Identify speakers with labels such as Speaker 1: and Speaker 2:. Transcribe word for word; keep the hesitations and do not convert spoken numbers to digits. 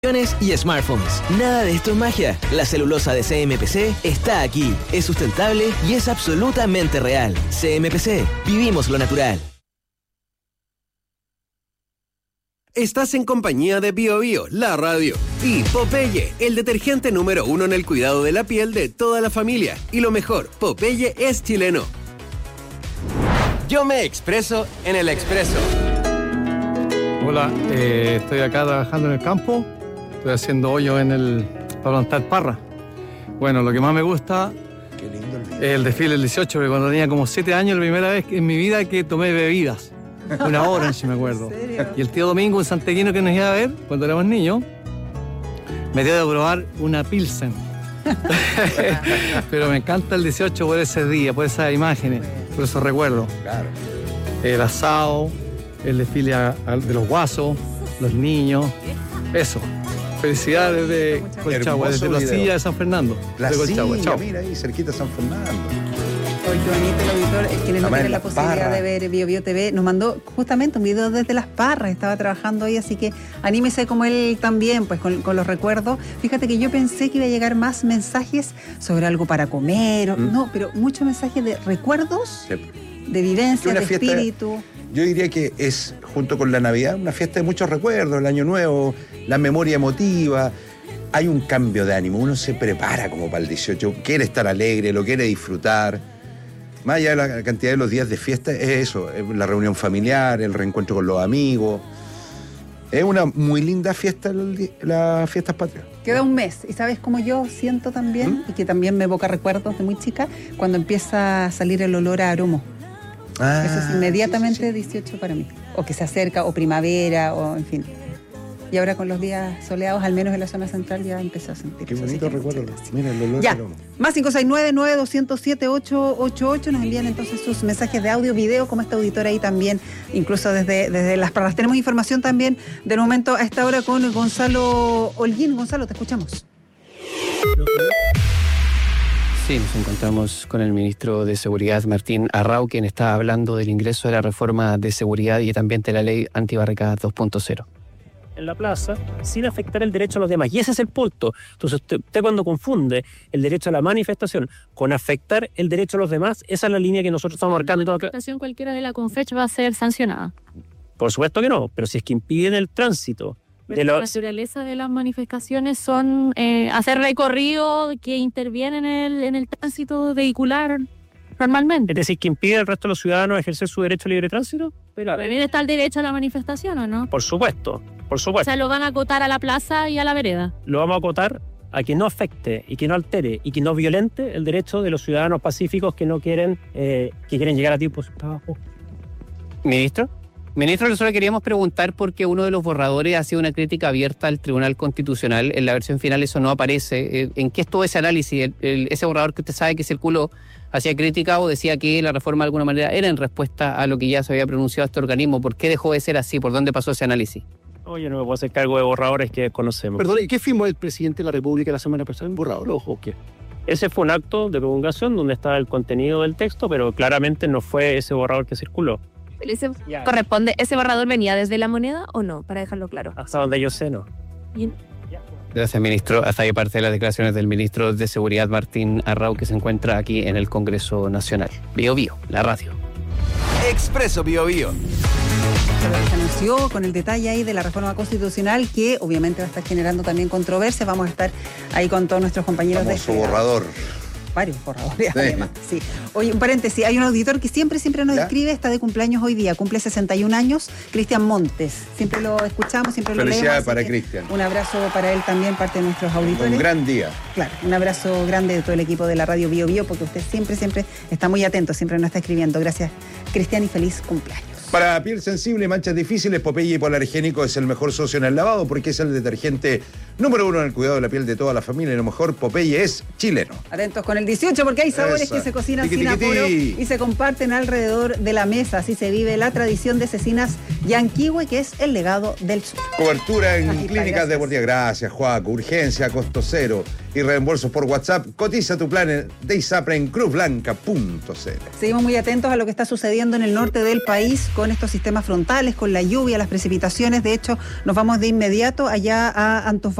Speaker 1: y smartphones. Nada de esto es magia. La celulosa de C M P C está aquí. Es sustentable y es absolutamente real. C M P C. Vivimos lo natural.
Speaker 2: Estás en compañía de Bio Bio, la radio, y Popeye, el detergente número uno en el cuidado de la piel de toda la familia. Y lo mejor, Popeye es chileno.
Speaker 3: Yo me expreso en el Expreso.
Speaker 4: Hola, eh, estoy acá trabajando en el campo. Estoy haciendo hoyo en el, para plantar parra. Bueno, lo que más me gusta
Speaker 5: Qué lindo el video.
Speaker 4: es el desfile del dieciocho, porque cuando tenía como siete años, la primera vez en mi vida que tomé bebidas. Una hora, si me acuerdo.
Speaker 6: ¿En serio?
Speaker 4: Y el tío Domingo, un santiaguino que nos iba a ver cuando éramos niños, me dio de probar una Pilsen. Pero me encanta el dieciocho por ese día, por esas imágenes, por esos recuerdos.
Speaker 5: Claro.
Speaker 4: El asado, el desfile a- a- de los guasos, los niños, eso. Felicidades de Colchagua, desde la
Speaker 5: video.
Speaker 4: silla de San Fernando.
Speaker 5: La
Speaker 4: de Colchagua.
Speaker 5: silla,
Speaker 4: Chao.
Speaker 5: mira ahí, cerquita de San Fernando.
Speaker 6: Hoy qué bonito el auditor, eh, quienes no
Speaker 5: Además,
Speaker 6: tienen la
Speaker 5: las
Speaker 6: posibilidad
Speaker 5: parras.
Speaker 6: de ver Bio Bio T V, nos mandó justamente un video desde Las Parras, estaba trabajando ahí, así que anímese como él también, pues con, con los recuerdos. Fíjate que yo pensé que iba a llegar más mensajes sobre algo para comer, o-
Speaker 5: ¿Mm?
Speaker 6: no, pero muchos mensajes de recuerdos,
Speaker 5: Sí.
Speaker 6: de vivencias,
Speaker 5: Una
Speaker 6: de
Speaker 5: fiesta-
Speaker 6: espíritu.
Speaker 5: Yo diría que es, junto con la Navidad, una fiesta de muchos recuerdos, el Año Nuevo, la memoria emotiva. Hay un cambio de ánimo, uno se prepara como para el dieciocho, quiere estar alegre, lo quiere disfrutar. Más allá de la cantidad de los días de fiesta, es eso, es la reunión familiar, el reencuentro con los amigos. Es una muy linda fiesta, el di- las fiestas patrias.
Speaker 6: Queda un mes, y sabes cómo yo siento también, y que también me evoca recuerdos de muy chica, cuando empieza a salir el olor a aromo.
Speaker 5: Ah,
Speaker 6: Eso es inmediatamente
Speaker 5: sí, sí, sí.
Speaker 6: dieciocho para mí. O que se acerca, o primavera, o en fin. Y ahora con los días soleados, al menos en la zona central, ya empezó a sentir
Speaker 5: Qué
Speaker 6: eso. Así
Speaker 5: bonito
Speaker 6: que muchas
Speaker 5: recuerdo.
Speaker 6: gracias.
Speaker 5: Mira el olor
Speaker 6: Ya,
Speaker 5: del aroma.
Speaker 6: más cinco seis nueve, nueve dos cero siete, ocho ocho ocho. Nos envían entonces sus mensajes de audio, video, como este auditor ahí también, incluso desde, desde Las Parras. Tenemos información también del momento a esta hora con Gonzalo Holguín. Gonzalo, te escuchamos.
Speaker 7: Sí, nos encontramos con el ministro de Seguridad, Martín Arrau, quien está hablando del ingreso de la reforma de seguridad y también de la ley antibarricadas dos punto cero.
Speaker 8: En la plaza sin afectar el derecho a los demás. Y ese es el punto. Entonces, usted, usted cuando confunde el derecho a la manifestación con afectar el derecho a los demás, esa es la línea que nosotros estamos marcando. Y todo.
Speaker 9: La manifestación cualquiera de la Confech va a ser sancionada.
Speaker 8: Por supuesto que no, pero si es que impiden el tránsito de
Speaker 9: La
Speaker 8: los...
Speaker 9: naturaleza de las manifestaciones son eh, hacer recorrido que interviene en el, en el tránsito vehicular normalmente.
Speaker 8: Es decir, que impide al resto de los ciudadanos ejercer su derecho a libre tránsito. Pero,
Speaker 9: También está el derecho a la manifestación, ¿o no?
Speaker 8: por supuesto, por
Speaker 9: O
Speaker 8: supuesto.
Speaker 9: sea, lo van a acotar a la plaza y a la vereda.
Speaker 8: Lo vamos a acotar a que no afecte y que no altere y que no violente el derecho de los ciudadanos pacíficos que no quieren, eh, que quieren llegar a tiempo a su trabajo.
Speaker 7: Ministro, ministro, nosotros queríamos preguntar porque uno de los borradores ha sido una crítica abierta al Tribunal Constitucional. En la versión final eso no aparece. Eh, ¿En qué estuvo ese análisis? El- el- ese borrador que usted sabe que circuló, ¿hacía crítica o decía que la reforma de alguna manera era en respuesta a lo que ya se había pronunciado este organismo? ¿Por qué dejó de ser así? ¿Por dónde pasó ese análisis?
Speaker 8: Oye, no me puedo hacer cargo de borradores que conocemos.
Speaker 10: Perdón, ¿y qué firmó el presidente de la República la semana pasada? ¿Un borrador o qué?
Speaker 8: Ese fue un acto de promulgación donde estaba el contenido del texto, pero claramente no fue ese borrador que circuló.
Speaker 11: Pero ese
Speaker 8: Ya.
Speaker 11: corresponde, ¿ese borrador venía desde la moneda o no? Para dejarlo claro.
Speaker 8: Hasta donde yo sé, no.
Speaker 11: Bien.
Speaker 7: Gracias, ministro. Hasta ahí parte de las declaraciones del ministro de Seguridad, Martín Arrau, que se encuentra aquí en el Congreso Nacional. Bio Bio, la radio.
Speaker 3: Expreso Bio Bio.
Speaker 6: Se anunció con el detalle ahí de la reforma constitucional que obviamente va a estar generando también controversia. Vamos a estar ahí con todos nuestros compañeros de
Speaker 5: Famoso
Speaker 6: este-
Speaker 5: borrador.
Speaker 6: Varios borradores,
Speaker 5: Sí.
Speaker 6: además. Sí. Oye, un paréntesis, hay un auditor que siempre, siempre nos
Speaker 5: ¿Ya?
Speaker 6: escribe, está de cumpleaños hoy día, cumple sesenta y un años, Cristian Montes. Siempre lo escuchamos, siempre lo leemos.
Speaker 5: Felicidades
Speaker 6: así
Speaker 5: para
Speaker 6: que
Speaker 5: Cristian.
Speaker 6: Un abrazo para él también, parte de nuestros auditores.
Speaker 5: Un gran día.
Speaker 6: Claro, un abrazo grande de todo el equipo de la radio Bio Bio, porque usted siempre, siempre está muy atento, siempre nos está escribiendo. Gracias, Cristian, y feliz cumpleaños.
Speaker 5: Para piel sensible y manchas difíciles, Popeye Hipoalergénico es el mejor socio en el lavado porque es el detergente número uno en el cuidado de la piel de toda la familia. Y lo mejor, Popeye es chileno.
Speaker 6: Atentos con el dieciocho porque hay sabores
Speaker 5: Esa.
Speaker 6: que se cocinan
Speaker 5: Tiqui,
Speaker 6: sin
Speaker 5: tiqui,
Speaker 6: apuro
Speaker 5: ti.
Speaker 6: y se comparten alrededor de la mesa. Así se vive la tradición de cecinas Yanquihue, que es el legado del sur.
Speaker 5: Cobertura en
Speaker 6: Ahí está,
Speaker 5: clínicas
Speaker 6: gracias.
Speaker 5: deportivas. Gracias, Joaco. Urgencia, costo cero. Y reembolsos por WhatsApp. Cotiza tu plan de ISAPRE en cruz blanca punto c l.
Speaker 6: Seguimos muy atentos a lo que está sucediendo en el norte del país con con estos sistemas frontales, con la lluvia, las precipitaciones. De hecho, nos vamos de inmediato allá a Antofagasta.